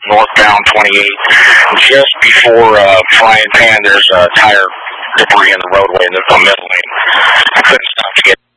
northbound 28. Just before Frying Pan, there's tire debris in the roadway in the middle lane. I couldn't stop to get